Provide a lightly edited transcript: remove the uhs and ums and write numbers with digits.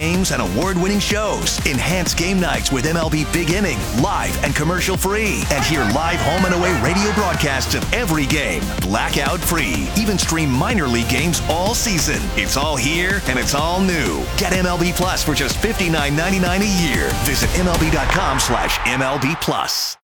games and award-winning shows. Enhance game nights with MLB Big Inning, live and commercial-free. And hear live home and away radio broadcasts of every game, blackout-free. Even stream minor league games all season. It's all here and it's all new. Get MLB Plus for just $59.99 a year. Visit MLB.com/MLB Plus.